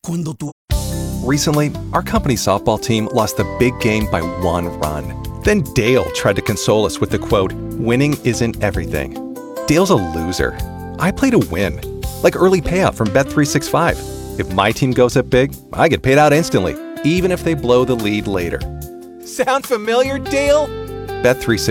Cuando tú Recently, our company softball team lost the big game by 1 run. Then Dale tried to console us with the quote, "Winning isn't everything." Dale's a loser. I play to win. Like early payout from Bet365. If my team goes up big, I get paid out instantly, even if they blow the lead later. Sound familiar, Dale? Bet365.